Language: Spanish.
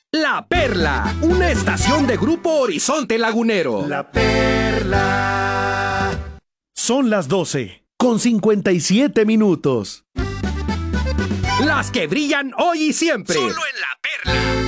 La Perla, una estación de Grupo Horizonte Lagunero. La Perla. Son las 12:57. Las que brillan hoy y siempre. Solo en La Perla.